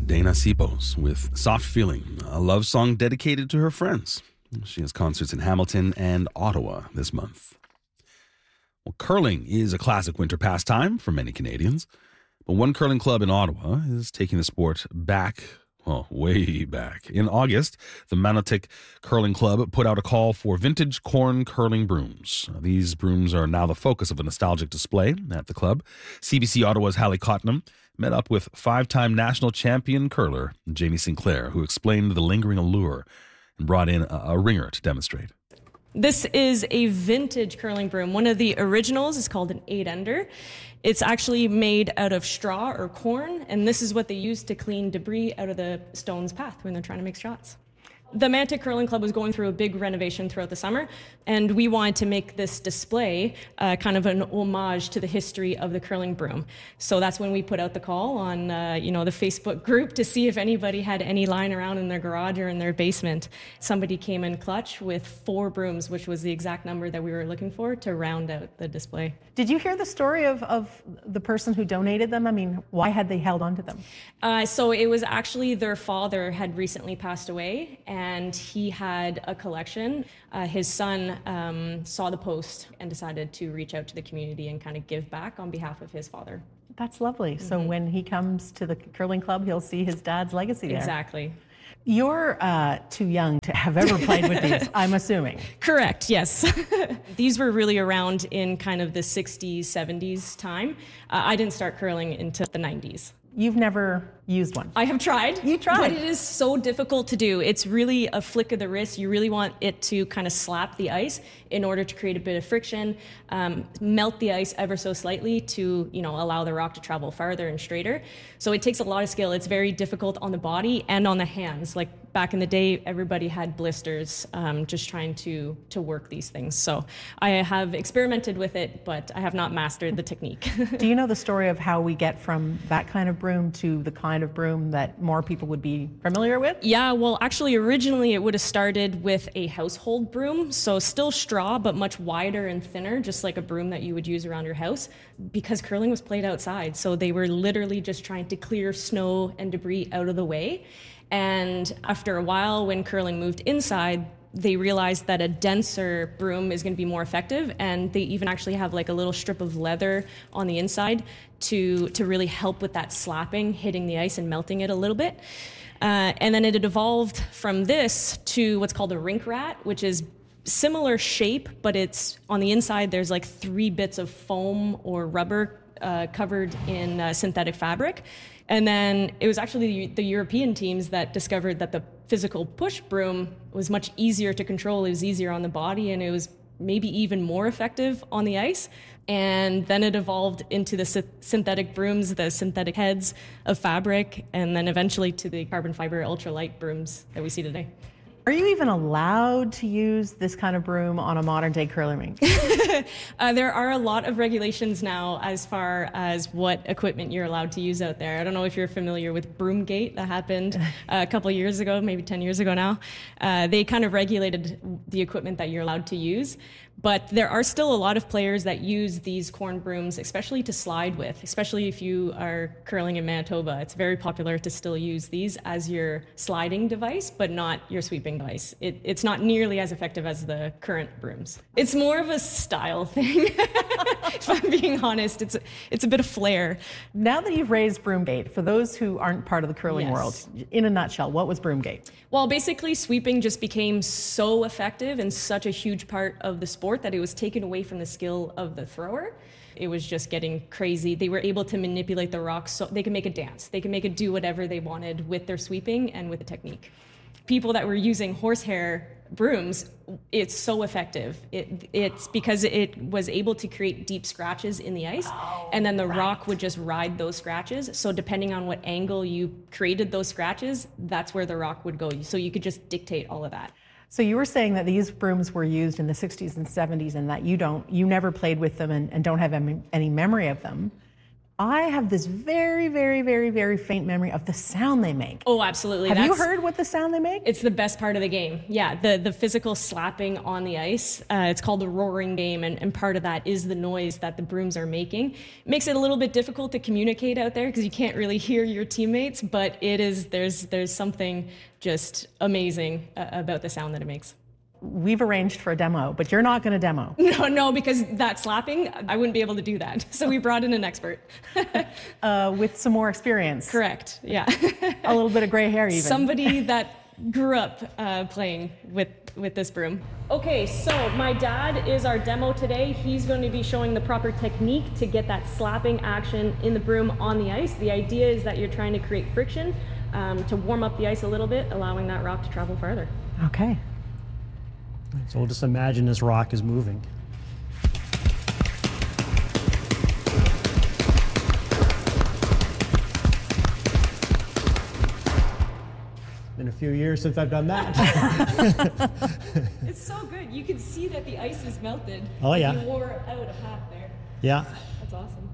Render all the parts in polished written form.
Dana Sipos with Soft Feeling, a love song dedicated to her friends. She has concerts in Hamilton and Ottawa this month. Well, curling is a classic winter pastime for many Canadians, but one curling club in Ottawa is taking the sport back, well, way back. In August, the Manotick Curling Club put out a call for vintage corn curling brooms. These brooms are now the focus of a nostalgic display at the club. CBC Ottawa's Hallie Cottenham met up with five-time national champion curler Jamie Sinclair, who explained the lingering allure and brought in a ringer to demonstrate. This is a vintage curling broom. One of the originals is called an 8-ender. It's actually made out of straw or corn, and this is what they use to clean debris out of the stone's path when they're trying to make shots. The Manotick Curling Club was going through a big renovation throughout the summer, and we wanted to make this display kind of an homage to the history of the curling broom. So that's when we put out the call on the Facebook group to see if anybody had any lying around in their garage or in their basement. Somebody came in clutch with 4 brooms, which was the exact number that we were looking for to round out the display. Did you hear the story of the person who donated them? I mean, why had they held on to them? So it was actually their father had recently passed away, and he had a collection. His son saw the post and decided to reach out to the community and kind of give back on behalf of his father. That's lovely. Mm-hmm. So when he comes to the curling club, he'll see his dad's legacy there. Exactly. You're too young to have ever played with these, I'm assuming. Correct, yes. These were really around in kind of the 60s, 70s time. I didn't start curling until the 90s. You've never used one? I have tried. You tried? But it is so difficult to do. It's really a flick of the wrist. You really want it to kind of slap the ice in order to create a bit of friction, melt the ice ever so slightly to, allow the rock to travel farther and straighter. So it takes a lot of skill. It's very difficult on the body and on the hands. Like back in the day, everybody had blisters just trying to work these things. So I have experimented with it, but I have not mastered the technique. Do you know the story of how we get from that kind of broom to the kind of broom that more people would be familiar with? Yeah, well, actually, originally it would have started with a household broom, so still straw, but much wider and thinner, just like a broom that you would use around your house, because curling was played outside. So they were literally just trying to clear snow and debris out of the way. And after a while, when curling moved inside, they realized that a denser broom is going to be more effective, and they even actually have like a little strip of leather on the inside to really help with that slapping, hitting the ice and melting it a little bit. And then it had evolved from this to what's called a rink rat, which is similar shape, but it's on the inside there's like 3 bits of foam or rubber covered in synthetic fabric. And then it was actually the European teams that discovered that the physical push broom was much easier to control. It was easier on the body, and it was maybe even more effective on the ice. And then it evolved into the synthetic brooms, the synthetic heads of fabric, and then eventually to the carbon fiber ultralight brooms that we see today. Are you even allowed to use this kind of broom on a modern day curling rink? There are a lot of regulations now as far as what equipment you're allowed to use out there. I don't know if you're familiar with Broomgate that happened a couple of years ago, maybe 10 years ago now. They kind of regulated the equipment that you're allowed to use. But there are still a lot of players that use these corn brooms, especially to slide with, especially if you are curling in Manitoba. It's very popular to still use these as your sliding device, but not your sweeping device. It's not nearly as effective as the current brooms. It's more of a style thing. If I'm being honest, it's a bit of flair. Now that you've raised Broomgate, for those who aren't part of the curling world, in a nutshell, what was Broomgate? Well, basically, sweeping just became so effective and such a huge part of the sport that it was taken away from the skill of the thrower. It was just getting crazy. They were able to manipulate the rocks so they could make it dance. They could make it do whatever they wanted with their sweeping and with the technique. People that were using horsehair brooms, it's so effective. It's because it was able to create deep scratches in the ice, and then the rock would just ride those scratches. So depending on what angle you created those scratches, that's where the rock would go. So you could just dictate all of that. So you were saying that these brooms were used in the 60s and 70s, and that you never played with them and don't have any memory of them. I have this very, very, very, very faint memory of the sound they make. Oh, absolutely. Have you heard what the sound they make? It's the best part of the game. Yeah, the physical slapping on the ice. It's called the roaring game, and part of that is the noise that the brooms are making. It makes it a little bit difficult to communicate out there because you can't really hear your teammates, but there's something just amazing about the sound that it makes. We've arranged for a demo, but you're not going to demo. No, because that slapping, I wouldn't be able to do that. So we brought in an expert. With some more experience. Correct, yeah. A little bit of gray hair even. Somebody that grew up playing with this broom. Okay, so my dad is our demo today. He's going to be showing the proper technique to get that slapping action in the broom on the ice. The idea is that you're trying to create friction to warm up the ice a little bit, allowing that rock to travel farther. Okay. So we'll just imagine this rock is moving. Been a few years since I've done that. It's so good. You can see that the ice is melted. Oh, yeah. You wore out a half there. Yeah. That's awesome.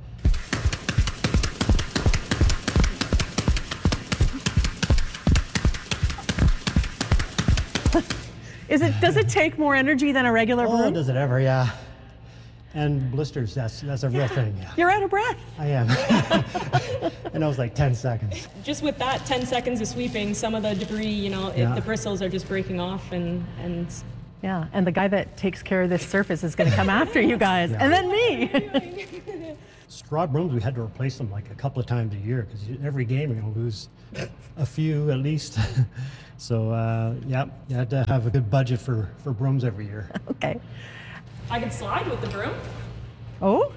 Does it take more energy than a regular broom? Oh, does it ever? Yeah. And blisters, that's a real thing. Yeah. You're out of breath. I am. And that was like 10 seconds. Just with that 10 seconds of sweeping, some of the debris, the bristles are just breaking off and Yeah, and the guy that takes care of this surface is going to come after you guys, and then me. Straw brooms, we had to replace them like a couple of times a year because every game you're going to lose a few at least. So, you had to have a good budget for brooms every year. Okay. I can slide with the broom. Oh?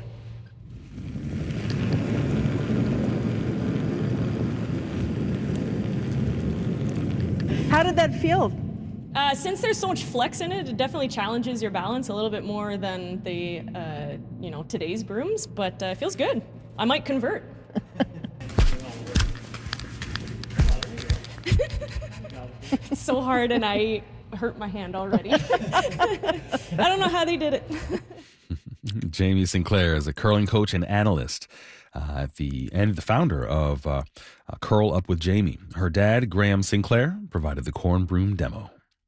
How did that feel? Since there's so much flex in it, it definitely challenges your balance a little bit more than the, today's brooms, but it feels good. I might convert. It's so hard, and I hurt my hand already. I don't know how they did it. Jamie Sinclair is a curling coach and analyst and the founder of Curl Up with Jamie. Her dad, Graham Sinclair, provided the corn broom demo.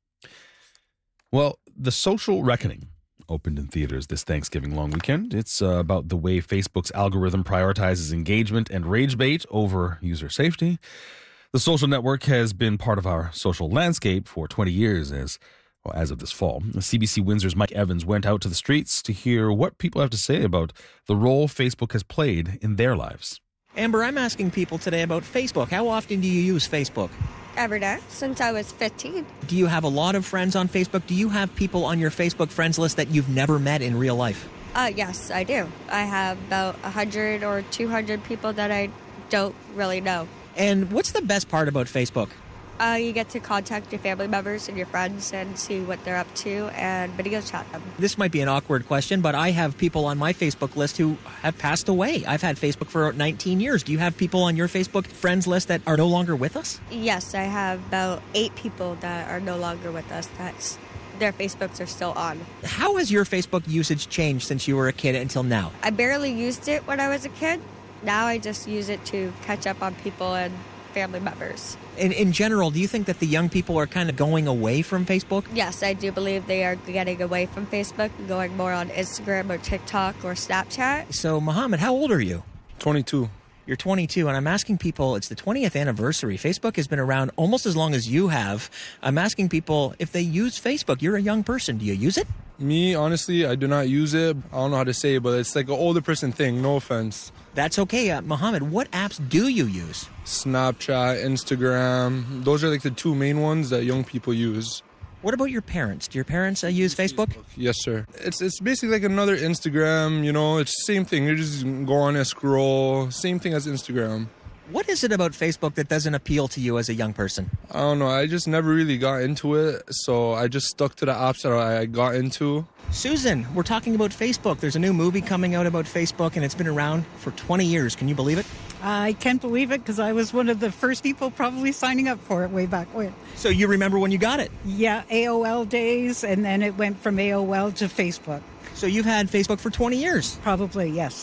Well, The Social Reckoning opened in theaters this Thanksgiving long weekend. It's about the way Facebook's algorithm prioritizes engagement and rage bait over user safety. The social network has been part of our social landscape for 20 years as of this fall. CBC Windsor's Mike Evans went out to the streets to hear what people have to say about the role Facebook has played in their lives. Amber, I'm asking people today about Facebook. How often do you use Facebook? Every day, since I was 15. Do you have a lot of friends on Facebook? Do you have people on your Facebook friends list that you've never met in real life? Yes, I do. I have about 100 or 200 people that I don't really know. And what's the best part about Facebook? You get to contact your family members and your friends and see what they're up to and video chat them. This might be an awkward question, but I have people on my Facebook list who have passed away. I've had Facebook for 19 years. Do you have people on your Facebook friends list that are no longer with us? Yes, I have about 8 people that are no longer with us. Their Facebooks are still on. How has your Facebook usage changed since you were a kid until now? I barely used it when I was a kid. Now I just use it to catch up on people and family members. In general, do you think that the young people are kind of going away from Facebook? Yes, I do believe they are getting away from Facebook and going more on Instagram or TikTok or Snapchat. So, Mohammed, how old are you? 22. You're 22, and I'm asking people, it's the 20th anniversary. Facebook has been around almost as long as you have. I'm asking people if they use Facebook. You're a young person. Do you use it? Me, honestly, I do not use it. I don't know how to say it, but it's like an older person thing. No offense. That's okay. Mohammed, what apps do you use? Snapchat, Instagram. Those are like the 2 main ones that young people use. What about your parents? Do your parents use Facebook? Yes, sir. It's basically like another Instagram, it's the same thing. You just go on and scroll. Same thing as Instagram. What is it about Facebook that doesn't appeal to you as a young person? I don't know. I just never really got into it, so I just stuck to the apps that I got into. Susan, we're talking about Facebook. There's a new movie coming out about Facebook, and it's been around for 20 years. Can you believe it? I can't believe it because I was one of the first people probably signing up for it way back when. So you remember when you got it? Yeah, AOL days, and then it went from AOL to Facebook. So you've had Facebook for 20 years? Probably, yes.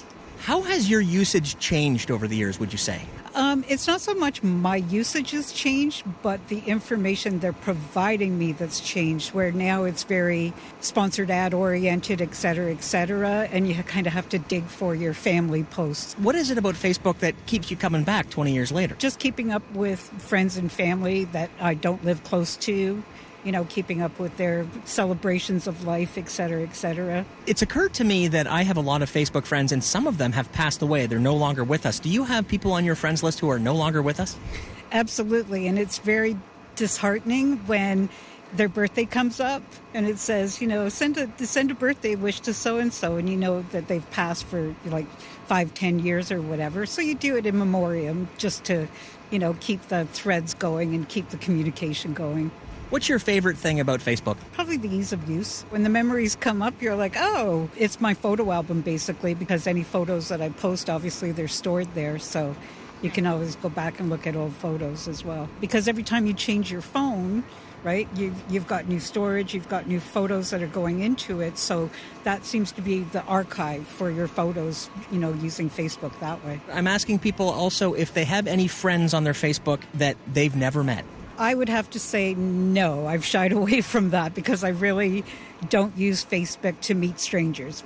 How has your usage changed over the years, would you say? It's not so much my usage has changed, but the information they're providing me that's changed, where now it's very sponsored ad oriented, et cetera, and you kind of have to dig for your family posts. What is it about Facebook that keeps you coming back 20 years later? Just keeping up with friends and family that I don't live close to. Keeping up with their celebrations of life, et cetera, et cetera. It's occurred to me that I have a lot of Facebook friends, and some of them have passed away. They're no longer with us. Do you have people on your friends list who are no longer with us? Absolutely, and it's very disheartening when their birthday comes up and it says, send a birthday wish to so-and-so, and you know that they've passed for like 5-10 years or whatever. So you do it in memoriam just to, keep the threads going and keep the communication going. What's your favorite thing about Facebook? Probably the ease of use. When the memories come up, you're like, oh, it's my photo album, basically, because any photos that I post, obviously, they're stored there. So you can always go back and look at old photos as well. Because every time you change your phone, right, you've got new storage, you've got new photos that are going into it. So that seems to be the archive for your photos, using Facebook that way. I'm asking people also if they have any friends on their Facebook that they've never met. I would have to say no. I've shied away from that because I really don't use Facebook to meet strangers.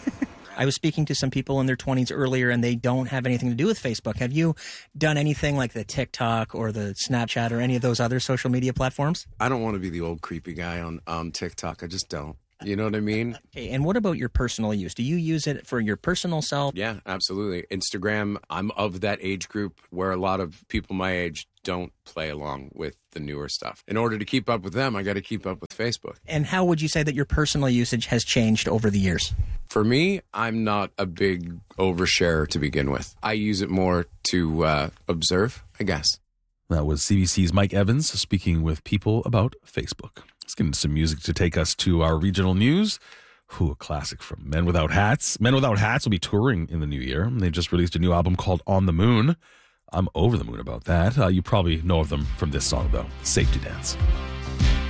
I was speaking to some people in their 20s earlier, and they don't have anything to do with Facebook. Have you done anything like the TikTok or the Snapchat or any of those other social media platforms? I don't want to be the old creepy guy on TikTok. I just don't. You know what I mean? Okay, and what about your personal use? Do you use it for your personal self? Yeah, absolutely. Instagram, I'm of that age group where a lot of people my age don't play along with the newer stuff. In order to keep up with them, I got to keep up with Facebook. And how would you say that your personal usage has changed over the years? For me, I'm not a big oversharer to begin with. I use it more to observe, I guess. That was CBC's Mike Evans speaking with people about Facebook. Let's get into some music to take us to our regional news. A classic from Men Without Hats. Men Without Hats will be touring in the new year. They just released a new album called On the Moon. I'm over the moon about that. You probably know of them from this song, though, Safety Dance.